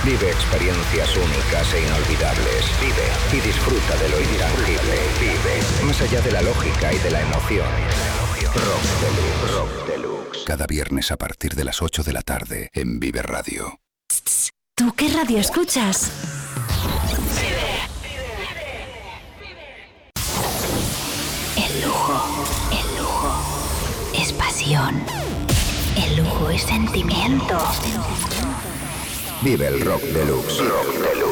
Vive experiencias únicas e inolvidables. Vive y disfruta de lo intangible. Vive más allá de la lógica y de la emoción. Rock Deluxe. Rock Deluxe. Cada viernes a partir de las 8 de la tarde en Vive Radio. ¿Tú qué radio escuchas? El lujo es pasión. El lujo es sentimiento. Vive el Rock Deluxe. Rock Deluxe.